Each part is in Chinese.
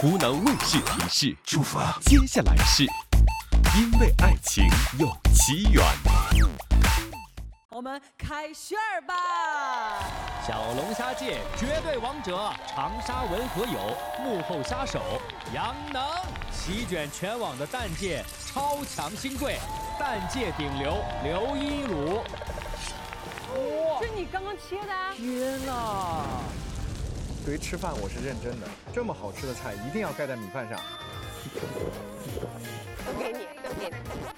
湖南卫视提示：出发，接下来是因为爱情有奇缘。 我们开旋儿吧！ 小龙虾界绝对王者长沙文和友幕后杀手杨能，席卷全网的蛋界超强新贵，蛋界顶流刘一鲁。 哇，这你刚刚切的啊？ 天哪！ 对于吃饭我是认真的，这么好吃的菜一定要盖在米饭上。 都给你，都给你。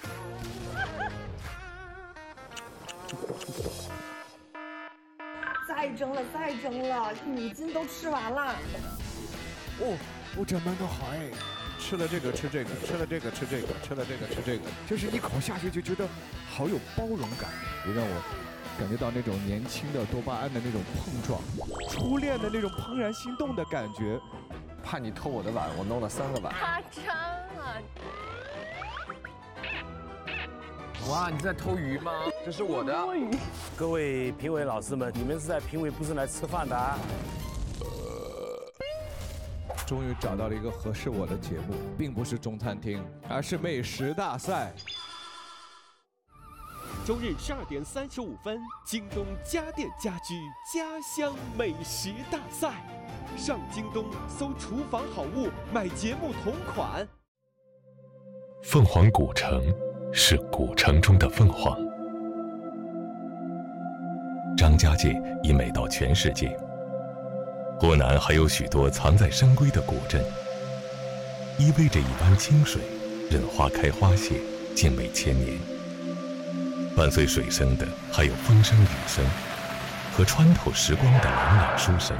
再蒸了，再蒸了，5斤都吃完了。 哦，我这馒头好哎，吃了这个吃这个，吃了这个吃这个，吃了这个吃这个，就是一口下去就觉得好有包容感，也让我感觉到那种年轻的多巴胺的那种碰撞，初恋的那种怦然心动的感觉。 怕你偷我的碗，我弄了3个碗。 夸张了。 哇，你在偷鱼吗？这是我的。 各位评委老师们，你们是在评委，不是来吃饭的啊。 终于找到了一个合适我的节目，并不是中餐厅，而是美食大赛。 周日12点35分，京东家电家居家乡美食大赛，上京东搜厨房好物，买节目同款。 凤凰古城是古城中的凤凰，张家界已美到全世界。湖南还有许多藏在山闺的古镇，依偎着一湾清水，任花开花谢，静美千年。伴随水声的还有风声雨声，和穿透时光的朗朗书声。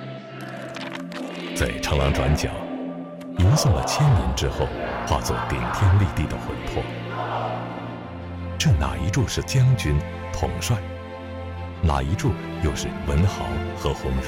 在长廊转角，吟诵了1000年之后，化作顶天立地的魂魄。这哪一柱是将军统帅，哪一柱又是文豪和鸿儒？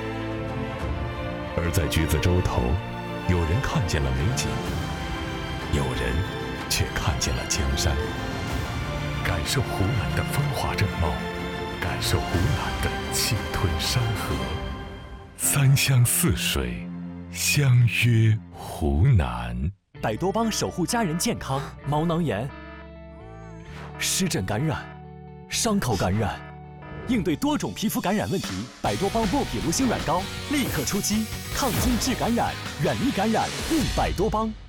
而在橘子洲头，有人看见了美景，有人却看见了江山。感受湖南的风华正茂，感受湖南的气吞山河，三湘四水，相约湖南。 百多邦守护家人健康，毛囊炎、湿疹感染、伤口感染，应对多种皮肤感染问题，百多邦莫比卢星软膏立刻出击，抗菌治感染，远离感染，用百多邦。